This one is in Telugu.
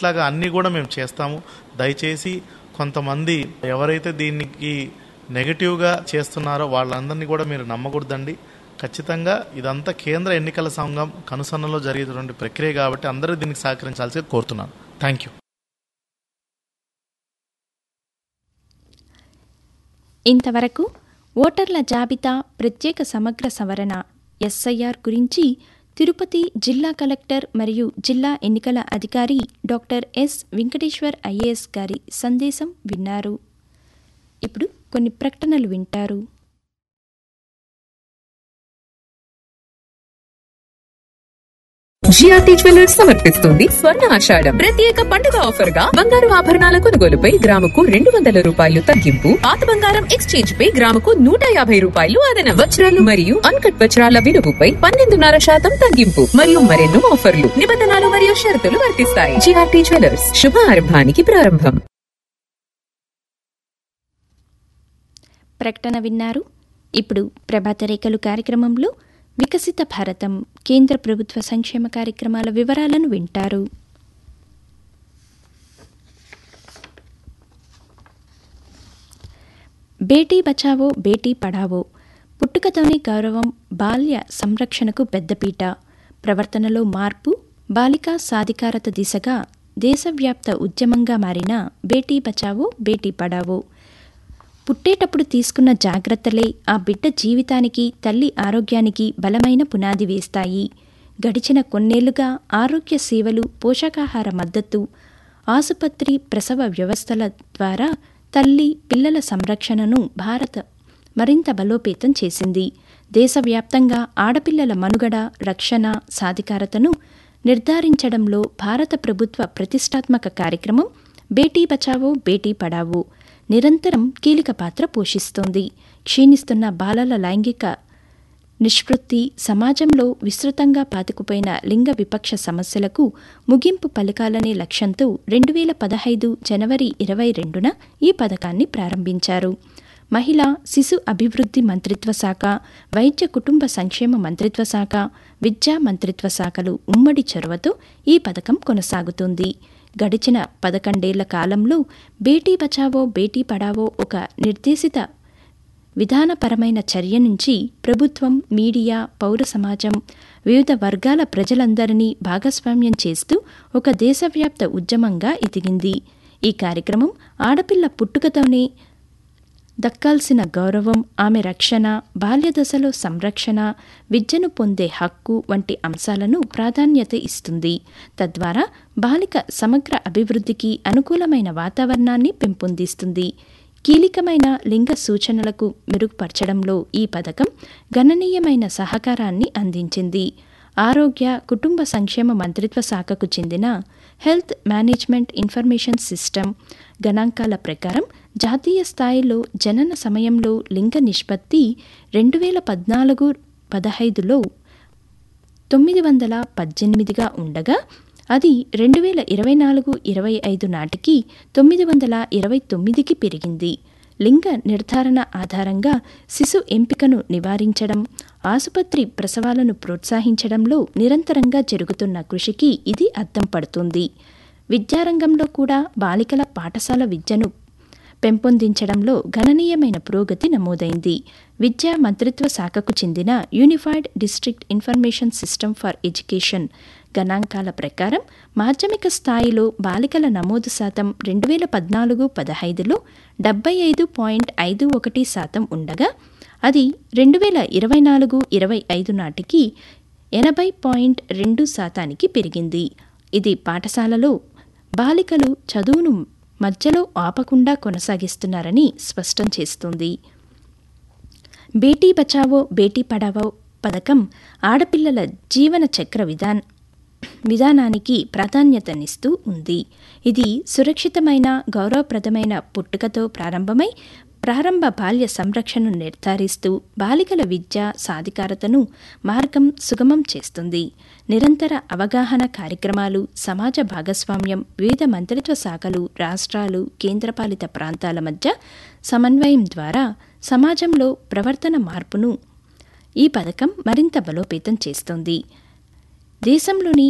ఇట్లాగా అన్నీ కూడా మేము చేస్తాము. దయచేసి కొంతమంది ఎవరైతే దీనికి నెగటివ్గా చేస్తున్నారో వాళ్ళందరినీ కూడా మీరు నమ్మకూడదండి. ఖచ్చితంగా ఇదంతా కేంద్ర ఎన్నికల సంఘం కనుసన్నలో జరిగేటువంటి ప్రక్రియ కాబట్టి అందరూ దీనికి సహకరించాల్సిగా కోరుతున్నాను. Thank you. ఇంతవరకు ఓటర్ల జాబితా ప్రత్యేక సమగ్ర సవరణ ఎస్ఐఆర్ గురించి తిరుపతి జిల్లా కలెక్టర్ మరియు జిల్లా ఎన్నికల అధికారి డాక్టర్ ఎస్ వెంకటేశ్వర్ ఐఏఎస్ గారి సందేశం విన్నారు. ఇప్పుడు కొన్ని ప్రకటనలు వింటారు. జిఆర్టీ జ్యువెలర్స్ సమర్పిస్తుంది స్వర్ణ ఆషాఢం ప్రత్యేక పండుగ ఆఫర్ గా బంగారు ఆభరణాల కొనుగోలుపై గ్రాముకు 200 రూపాయలు తగ్గింపు, పాత బంగారం ఎక్స్చేంజ్ పై గ్రాముకు 150 రూపాయలు అదనం, వజ్రాలు మరియు అన్కట్ వజ్రాల విలువపై 12.5% తగ్గింపు మరియు మరెన్నో ఆఫర్లు. నిబంధనలు మరియు షరతులు వర్తిస్తాయి. జిఆర్టీ జ్యువెలర్స్ శుభారంభానికి ప్రారంభం. ప్రకటన విన్నారు. ఇప్పుడు ప్రభాత రేఖలు కార్యక్రమంలో వికసిత భారతం కేంద్ర ప్రభుత్వ సంక్షేమ కార్యక్రమాల వివరాలను వింటారు. బేటీ బచావో బేటీ పడావో, పుట్టుకతోనే గౌరవం, బాల్య సంరక్షణకు పెద్దపీట, ప్రవర్తనలో మార్పు, బాలికా సాధికారత దిశగా దేశవ్యాప్త ఉద్యమంగా మారిన బేటీ బచావో బేటీ పడావో. పుట్టేటప్పుడు తీసుకున్న జాగ్రత్తలే ఆ బిడ్డ జీవితానికి, తల్లి ఆరోగ్యానికి బలమైన పునాది వేస్తాయి. గడిచిన కొన్నేళ్లుగా ఆరోగ్య సేవలు, పోషకాహార మద్దతు, ఆసుపత్రి ప్రసవ వ్యవస్థల ద్వారా తల్లి, పిల్లల సంరక్షణను భారత్ మరింత బలోపేతం చేసింది. దేశవ్యాప్తంగా ఆడపిల్లల మనుగడ, రక్షణ, సాధికారతను నిర్ధారించడంలో భారత ప్రభుత్వ ప్రతిష్టాత్మక కార్యక్రమం బేటీ బచావో బేటీ పడావో నిరంతరం కీలక పాత్ర పోషిస్తోంది. క్షీణిస్తున్న బాలల లైంగిక నిష్పత్తి, సమాజంలో విస్తృతంగా పాతుకుపోయిన లింగ వివక్ష సమస్యలకు ముగింపు పలకాలనే లక్ష్యంతో 2015 జనవరి 22న ఈ పథకాన్ని ప్రారంభించారు. మహిళా శిశు అభివృద్ధి మంత్రిత్వ శాఖ, వైద్య కుటుంబ సంక్షేమ మంత్రిత్వ శాఖ, విద్యా మంత్రిత్వ శాఖలు ఉమ్మడి చొరవతో ఈ పథకం కొనసాగుతుంది. గడిచిన 11 కాలంలో బేటీ బచావో బేటీ పడావో ఒక నిర్దేశిత విధానపరమైన చర్య నుంచి ప్రభుత్వం, మీడియా, పౌర సమాజం, వివిధ వర్గాల ప్రజలందరినీ భాగస్వామ్యం చేస్తూ ఒక దేశవ్యాప్త ఉద్యమంగా ఎదిగింది. ఈ కార్యక్రమం ఆడపిల్ల పుట్టుకతోనే దక్కాల్సిన గౌరవం, ఆమె రక్షణ, బాల్యదశలో సంరక్షణ, విద్యను పొందే హక్కు వంటి అంశాలను ప్రాధాన్యత ఇస్తుంది. తద్వారా బాలిక సమగ్ర అభివృద్ధికి అనుకూలమైన వాతావరణాన్ని పెంపొందిస్తుంది. కీలకమైన లింగ సూచనలకు మెరుగుపరచడంలో ఈ పథకం గణనీయమైన సహకారాన్ని అందించింది. ఆరోగ్య కుటుంబ సంక్షేమ మంత్రిత్వ శాఖకు చెందిన హెల్త్ మేనేజ్మెంట్ ఇన్ఫర్మేషన్ సిస్టమ్ గణాంకాల ప్రకారం జాతీయ స్థాయిలో జనన సమయంలో లింగ నిష్పత్తి 2014-15లో 918గా ఉండగా అది 2024-25 నాటికి 929కి పెరిగింది. లింగ నిర్ధారణ ఆధారంగా శిశు ఎంపికను నివారించడం, ఆసుపత్రి ప్రసవాలను ప్రోత్సహించడంలో నిరంతరంగా జరుగుతున్న కృషికి ఇది అద్దం పడుతుంది. విద్యారంగంలో కూడా బాలికల పాఠశాల విద్యను పెంపొందించడంలో గణనీయమైన పురోగతి నమోదైంది. విద్యా మంత్రిత్వ శాఖకు చెందిన unified district information system for education గణాంకాల ప్రకారం మాధ్యమిక స్థాయిలో బాలికల నమోదు శాతం 2014-15లో 75.51% ఉండగా అది 2024-25 నాటికి 80.2%కి పెరిగింది. ఇది పాఠశాలలో బాలికలు చదువును మధ్యలో ఆపకుండా కొనసాగిస్తున్నారని స్పష్టం చేస్తుంది. బేటీ బచావో బేటీ పడావో పథకం ఆడపిల్లల జీవన చక్ర విధానానికి ప్రాధాన్యతనిస్తూ ఉంది. ఇది సురక్షితమైన, గౌరవప్రదమైన పుట్టుకతో ప్రారంభమై ప్రారంభ బాల్య సంరక్షణను నిర్ధారిస్తూ బాలికల విద్య, సాధికారతను మార్గం సుగమం చేస్తుంది. నిరంతర అవగాహన కార్యక్రమాలు, సమాజ భాగస్వామ్యం, వివిధ మంత్రిత్వ శాఖలు, రాష్ట్రాలు, కేంద్రపాలిత ప్రాంతాల మధ్య సమన్వయం ద్వారా సమాజంలో ప్రవర్తన మార్పును ఈ పథకం మరింత బలోపేతం చేస్తోంది. దేశంలోని